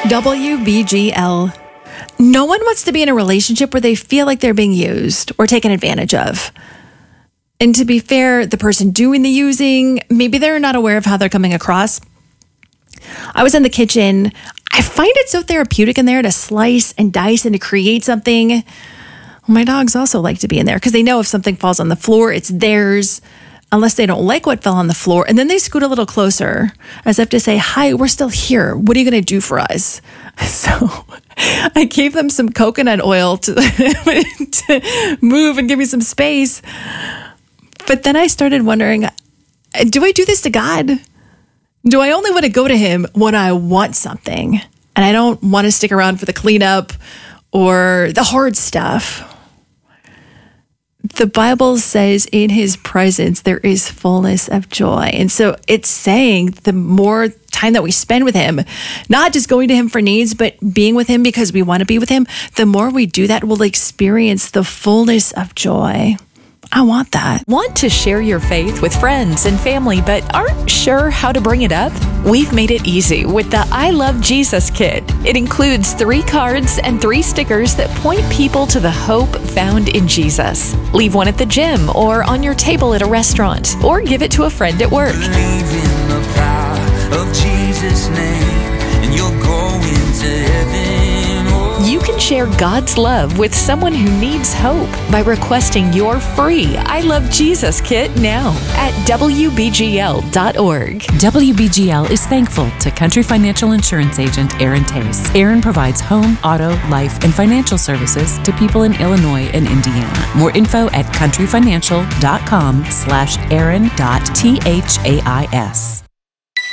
WBGL. No one wants to be in a relationship where they feel like they're being used or taken advantage of. And to be fair, the person doing the using, maybe they're not aware of how they're coming across. I was in the kitchen. I find it so therapeutic in there to slice and dice and to create something. My dogs also like to be in there because they know if something falls on the floor, it's theirs, unless they don't like what fell on the floor. And then they scoot a little closer as if to say, hi, we're still here. What are you going to do for us? So I gave them some coconut oil to, to move and give me some space. But then I started wondering, do I do this to God? Do I only want to go to him when I want something and I don't want to stick around for the cleanup or the hard stuff? The Bible says in his presence, there is fullness of joy. And so it's saying the more time that we spend with him, not just going to him for needs, but being with him because we want to be with him, the more we do that, we'll experience the fullness of joy. I want that. Want to share your faith with friends and family, but aren't sure how to bring it up? We've made it easy with the I Love Jesus Kit. It includes 3 cards and 3 stickers that point people to the hope found in Jesus. Leave one at the gym or on your table at a restaurant, or give it to a friend at work. Believe in the power of Jesus' name, and you'll go into heaven. You can share God's love with someone who needs hope by requesting your free I Love Jesus Kit now at WBGL.org. WBGL is thankful to Country Financial Insurance Agent Aaron Tace. Aaron provides home, auto, life, and financial services to people in Illinois and Indiana. More info at countryfinancial.com/Aaron.THAIS.